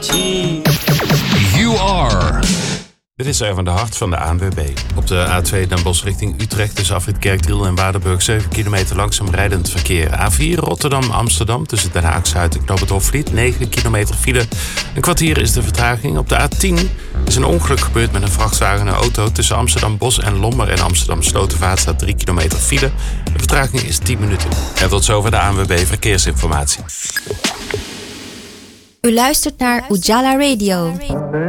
You are. Dit is Erwin de Hart van de ANWB. Op de A2 Den Bosch richting Utrecht tussen afrit Kerkdriel en Waardenburg 7 kilometer langzaam rijdend verkeer. A4 Rotterdam-Amsterdam tussen Den Haag-Zuid en Knoop het Hofvliet 9 kilometer file. Een kwartier is de vertraging. Op de A10 is een ongeluk gebeurd met een vrachtwagen en een auto. Tussen Amsterdam-Bos en Lommer en Amsterdam-Slotervaart staat 3 kilometer file. De vertraging is 10 minuten. En tot zover de ANWB Verkeersinformatie. U luistert naar Ujala Radio.